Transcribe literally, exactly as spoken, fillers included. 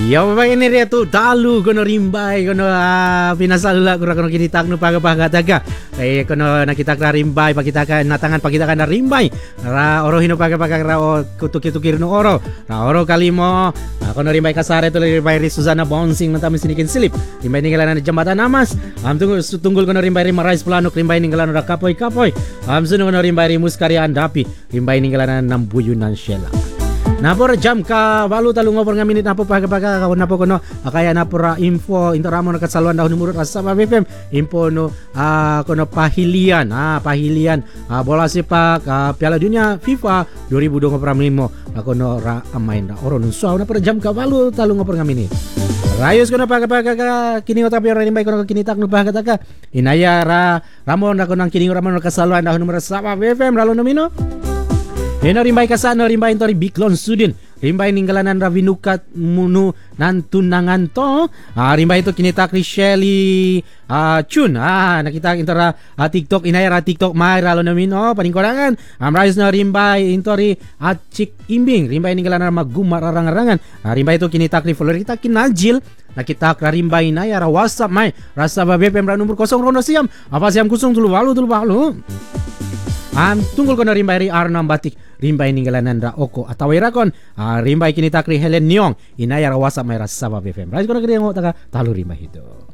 Ya bapak ini dia tu dalu kono rimbai kono uh, pinasala kura kono kinitak no paga-paga taga. Eh kono nakita kra rimbai pakita ka natangan pakita ka na rimbai. Ra oro hino paga-paga ra o kutuk-kutukir no oro. Ra oro kalimo uh, kono rimbai kasare tu rimbai ri Susana bouncing na tamis sinikin silip. Rimbai ninggalan na jambatan amas. Am tunggul tunggul kono rimbai ri marais planok rimbai ninggalan ra kapoy-kapoy. Am suno kono rimbai ri muskari andapi. Rimbai ninggalan na nambuyunan shela. Napor jam ka balu talu ngopor nga minit napo paga-paga ka napo kono kaya napo ra info interamo na katsaluan dahon numurut Sabah B F M info no uh, kono pahilian ah pahilian uh, bola sepak uh, Piala Dunia FIFA dua ribu dua puluh lima kono ra amain da oro nun so napor jam ka balu talu ngopor nga minit rayos kono paga-paga ka kini tapi ora nimbay kono kinitak no paga-paga inaya ra ramon na kono kini ramon na katsaluan dahon numurut Sabah B F M ralo nomino. Hena rimbai kasana rimbai intori Biklon Sudin rimbai ninggalanan ravinukat munu nantunangan to ah, rimbai itu kinitak Richeli ah, Chun ah, nakita intora ah, TikTok inayara TikTok mai ralo namin oh paningkorangan amrais na rimbai intori Acik Imbing rimbai ninggalanan magumar arang-arangan ah, rimbai itu kinitak ni Florita Kinajil nakita rimbai inayara WhatsApp mai rasa B F M ra nomor kosong rono siam apa siam kusung tulu walu tulu walu. Am tunggul kono rimbai ri Arnam Batik rimbai ninggalanan ra Oko atau irakon ah, rimbai kini takri Helen Nyong inayara WhatsApp mai ra Sabah B F M rais kono kiri ngo taka talu rimbai itu.